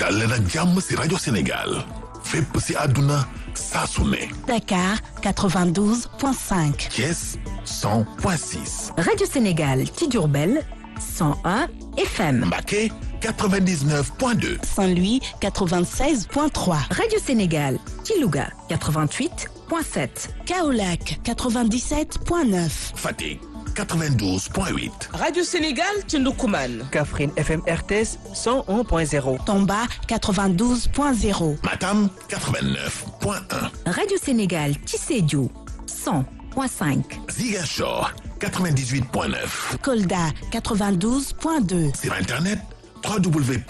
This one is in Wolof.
dal leen ak jàmm ci rajo Sénégal fépp ci àdduna saa su ne. Dakar 92.5. Thiès 100.6. Radio Sénégal ci Diourbel 101 FM. Mbacké 99.2. Saint-Louis 96.3. Radio Sénégal ci Louga 88.7. Kaolack 97.9. Fatick 92.8. Radio Sénégal ci Ndoukoumane. Kaffrine FM RTS 101.0. Tamba 92.0. Matam 89.1. Radio Sénégal ci Sédhiou 100.5. Ziguinchor 98.9. Kolda 92.2. Sur Internet www